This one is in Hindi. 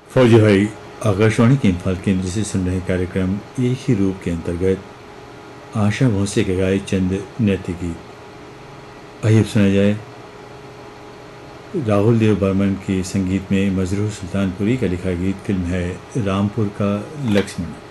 फौजी भाई, आकाशवाणी के इम्फाल केंद्र से सुन रहे कार्यक्रम एक ही रूप के अंतर्गत आशा भोसले के गाए चंद नृत्य गीत। आइए अब सुना जाए राहुल देव बर्मन के संगीत में मजरूह सुल्तानपुरी का लिखा गीत। फिल्म है रामपुर का लक्ष्मण।